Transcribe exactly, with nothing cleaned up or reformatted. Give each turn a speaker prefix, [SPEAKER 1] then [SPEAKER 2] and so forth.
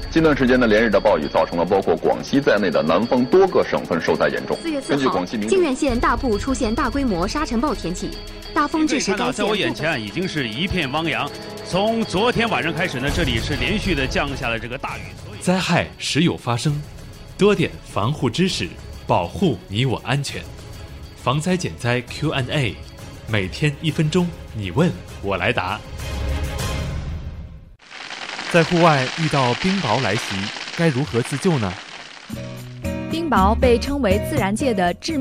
[SPEAKER 1] 近段时间的连日的暴雨，造成了包括广西在内的南方多个省份受灾严重。
[SPEAKER 2] 四月四号，靖远县大部出现大规模沙尘暴天气，大风致使该县。
[SPEAKER 3] 在我眼前已经是一片汪洋。从昨天晚上开始呢，这里是连续的降下了这个大雨。
[SPEAKER 4] 灾害时有发生，多点防护知识，保护你我安全。防灾减灾 Q and A， 每天一分钟，你问我来答。在户外遇到冰雹来袭，该如何自救呢？
[SPEAKER 5] 冰雹被称为自然界的致命